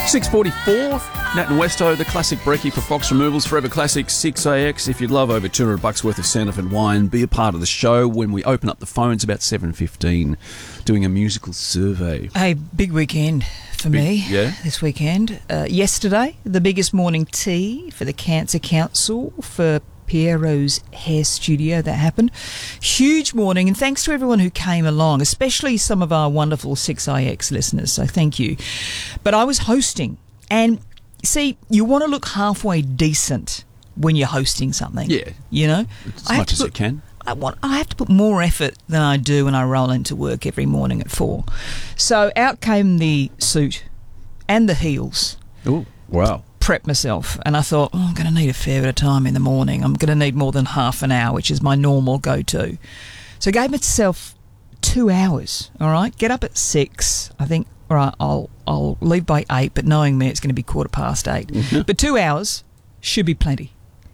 6:44, Nat and Westo, the classic brekkie for Fox Removals, Forever Classic 6AX. If you'd love over $200 worth of Sanderford wine, be a part of the show when we open up the phones about 7:15, doing a musical survey. Hey, big weekend for me this weekend. Yesterday, the biggest morning tea for the Cancer Council for Piero's hair studio. That happened. Huge morning, and thanks to everyone who came along, especially some of our wonderful 6IX listeners, so tthank you. But I was hosting, and see, you want to look halfway decent when you're hosting something. Yeah. You know? As much as you can. I have to put more effort than I do when I roll into work every morning at 4. So out came the suit and the heels. Oh, wow. Prep myself, and I thought, I'm going to need a fair bit of time in the morning. I'm going to need more than half an hour, which is my normal go-to. So I gave myself 2 hours, all right? Get up at 6. I think, all right, I'll leave by 8, but knowing me, it's going to be 8:15. Mm-hmm. But 2 hours should be plenty.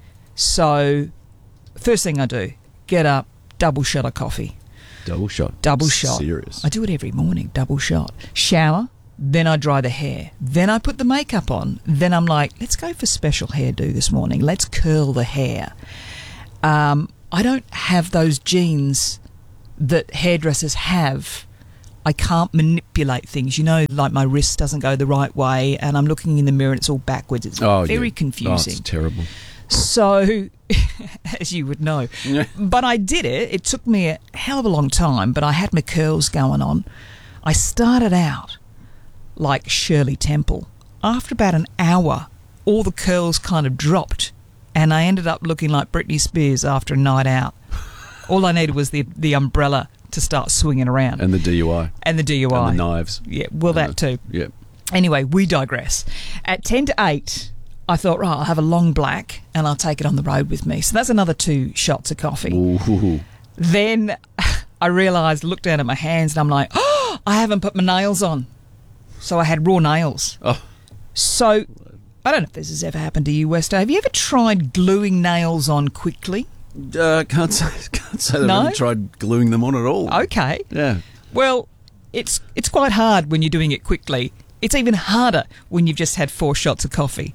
So first thing I do, get up, double shot of coffee. Double shot? Double shot. Serious? I do it every morning, double shot. Shower. Then I dry the hair. Then I put the makeup on. Then I'm like, let's go for special hairdo this morning. Let's curl the hair. I don't have those genes that hairdressers have. I can't manipulate things. You know, like my wrist doesn't go the right way and I'm looking in the mirror and it's all backwards. It's very confusing. Oh, it's terrible. So, as you would know. Yeah. But I did it. It took me a hell of a long time, but I had my curls going on. I started out like Shirley Temple. After about an hour, all the curls kind of dropped and I ended up looking like Britney Spears after a night out. All I needed was the umbrella to start swinging around. And the DUI. And the DUI. And the knives. Yeah, well, that too. Yeah. Anyway, we digress. At 10 to 8, I thought, right, I'll have a long black and I'll take it on the road with me. So that's another 2 shots of coffee. Ooh. Then I realised, looked down at my hands and I'm like, oh, I haven't put my nails on. So I had raw nails. Oh. So I don't know if this has ever happened to you, Westo. Have you ever tried gluing nails on quickly? Can't say that I haven't tried gluing them on at all. Okay. Yeah. Well, it's quite hard when you're doing it quickly. It's even harder when you've just had 4 shots of coffee.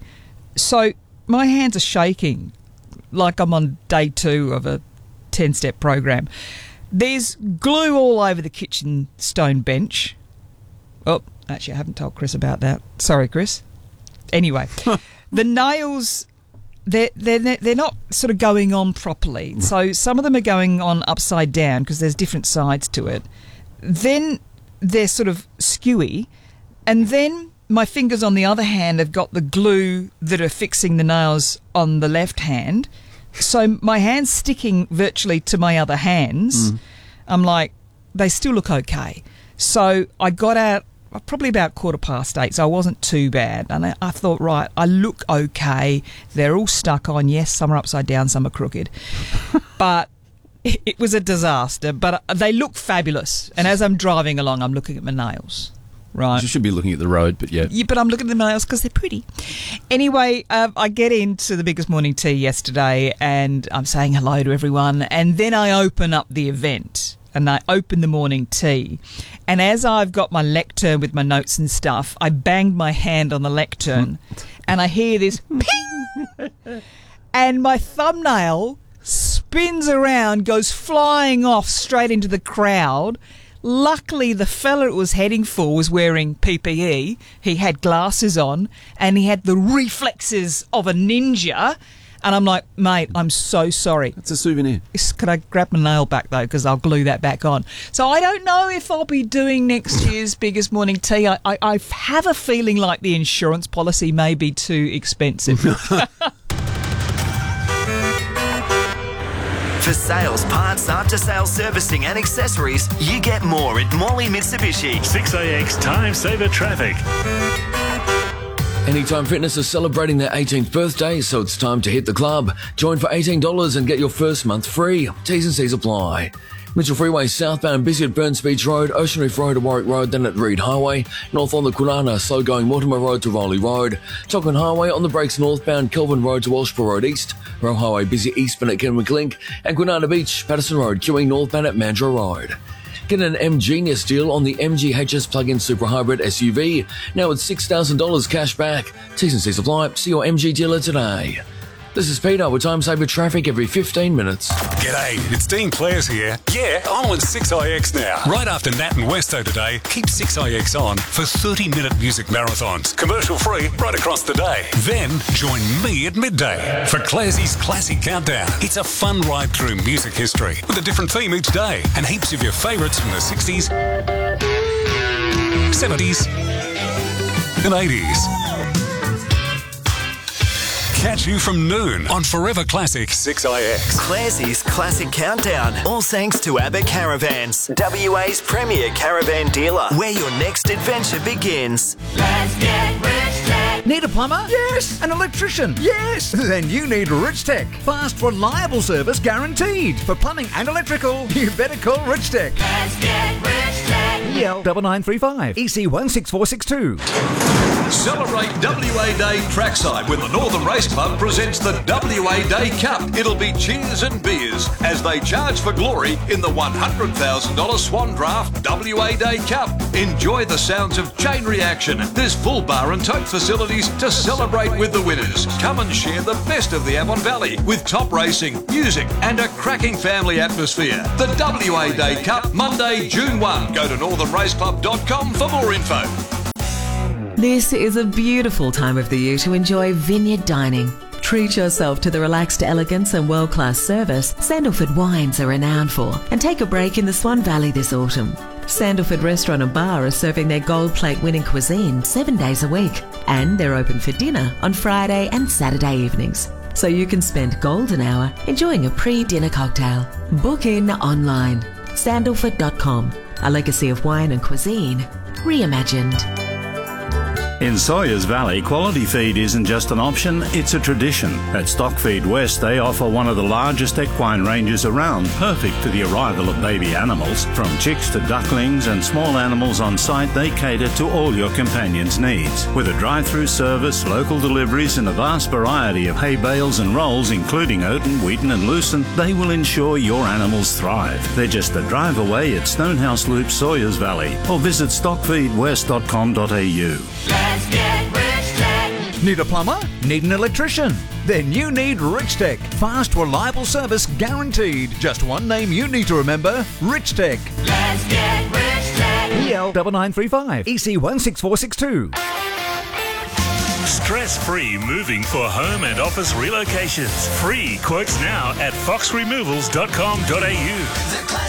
So my hands are shaking like I'm on day 2 of a 10-step program. There's glue all over the kitchen stone bench. Oh, actually, I haven't told Chris about that. Sorry, Chris. Anyway, the nails, they're not sort of going on properly. So some of them are going on upside down because there's different sides to it. Then they're sort of skewy. And then my fingers, on the other hand, have got the glue that are fixing the nails on the left hand. So my hand's sticking virtually to my other hands. I'm like, they still look okay. So I got out probably about 8:15, so I wasn't too bad. And I thought, right, I look okay. They're all stuck on. Yes, some are upside down, some are crooked. But it was a disaster. But they look fabulous. And as I'm driving along, I'm looking at my nails. Right. You should be looking at the road, but yeah. But I'm looking at the nails because they're pretty. Anyway, I get into the biggest morning tea yesterday and I'm saying hello to everyone. And then I open up the event and I open the morning tea. And as I've got my lectern with my notes and stuff, I banged my hand on the lectern and I hear this ping. And my thumbnail spins around, goes flying off straight into the crowd. Luckily, the fella it was heading for was wearing PPE. He had glasses on and he had the reflexes of a ninja. And I'm like, mate, I'm so sorry. It's a souvenir. Could I grab my nail back, though, because I'll glue that back on. So I don't know if I'll be doing next year's biggest morning tea. I have a feeling like the insurance policy may be too expensive. For sales, parts, after-sales servicing and accessories, you get more at Morley Mitsubishi. 6AX Time Saver Traffic. Anytime Fitness is celebrating their 18th birthday, so it's time to hit the club. Join for $18 and get your first month free. T's and C's apply. Mitchell Freeway southbound, busy at Burns Beach Road, Ocean Reef Road to Warwick Road, then at Reed Highway. North on the Kwinana, slow going Mortimer Road to Rowley Road. Tonkin Highway on the brakes northbound, Kelvin Road to Walshpur Road East. Roe Highway busy eastbound at Kenwick Link. And Kwinana Beach, Patterson Road, queuing northbound at Mandurah Road. Get an M-Genius deal on the MG HS plug-in super hybrid SUV, now with $6,000 cash back. T's and C's apply. See your MG dealer today. This is Peter with Time Saver Traffic every 15 minutes. G'day, it's Dean Clares here. Yeah, I'm on 6IX now. Right after Nat and Westo today, keep 6IX on for 30-minute music marathons. Commercial free right across the day. Then join me at midday for Clarsey's Classic Countdown. It's a fun ride through music history with a different theme each day and heaps of your favourites from the 60s, 70s and 80s. Catch you from noon on Forever Classic 6IX. Clarsey's Classic Countdown. All thanks to Abbott Caravans, WA's premier caravan dealer, where your next adventure begins. Let's get Rich Tech. Need a plumber? Yes. An electrician? Yes. Then you need Rich Tech. Fast, reliable service guaranteed. For plumbing and electrical, you better call Rich Tech. Let's get Rich Tech. EL 9935 EC 16462. Celebrate WA Day trackside when the Northern Race Club presents the WA Day Cup. It'll be cheers and beers as they charge for glory in the $100,000 Swan Draft WA Day Cup. Enjoy the sounds of chain reaction. There's full bar and tote facilities to celebrate with the winners. Come and share the best of the Avon Valley with top racing, music and a cracking family atmosphere. The WA Day Cup, Monday, June 1. Go to northernraceclub.com for more info. This is a beautiful time of the year to enjoy vineyard dining. Treat yourself to the relaxed elegance and world-class service Sandalford Wines are renowned for, and take a break in the Swan Valley this autumn. Sandalford Restaurant and Bar are serving their gold plate winning cuisine 7 days a week, and they're open for dinner on Friday and Saturday evenings. So you can spend golden hour enjoying a pre-dinner cocktail. Book in online. Sandalford.com, a legacy of wine and cuisine reimagined. In Sawyers Valley, quality feed isn't just an option, it's a tradition. At Stockfeed West, they offer one of the largest equine ranges around, perfect for the arrival of baby animals. From chicks to ducklings and small animals on site, they cater to all your companions' needs. With a drive-through service, local deliveries and a vast variety of hay bales and rolls, including Oaten, Wheaton and Lucent, they will ensure your animals thrive. They're just a drive away at Stonehouse Loop, Sawyers Valley, or visit stockfeedwest.com.au. Let's get Rich Tech. Need a plumber? Need an electrician? Then you need Rich Tech. Fast, reliable service guaranteed. Just one name you need to remember, Rich Tech. Let's get Rich Tech. EL 9935 EC 16462. Stress-free moving for home and office relocations. Free quotes now at foxremovals.com.au.